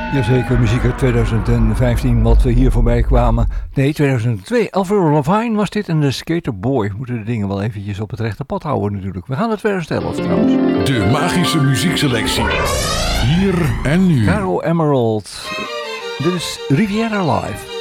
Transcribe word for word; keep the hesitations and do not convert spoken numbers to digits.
Jazeker, muziek uit twintig vijftien, wat we hier voorbij kwamen. Nee, tweeduizend twee. Avril Lavigne was dit en de Skater Boy. We moeten de dingen wel eventjes op het rechte pad houden natuurlijk. We gaan naar twintig elf trouwens. De magische muziekselectie. Hier en nu. Caro Emerald. Dit is Riviera Live.